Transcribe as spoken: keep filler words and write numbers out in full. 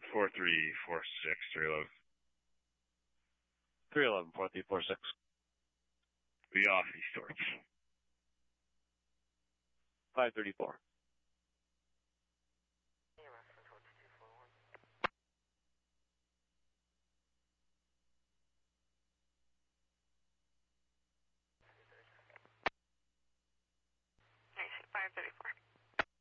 four three four six, three eleven. three eleven, four three four six. Be off these sorts. five thirty-four. five thirty-four.